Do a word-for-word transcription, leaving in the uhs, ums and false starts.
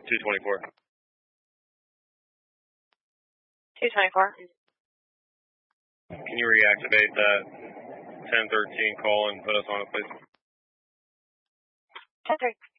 two twenty-four. two twenty-four. Can you reactivate that ten thirteen call and put us on it, please? ten three.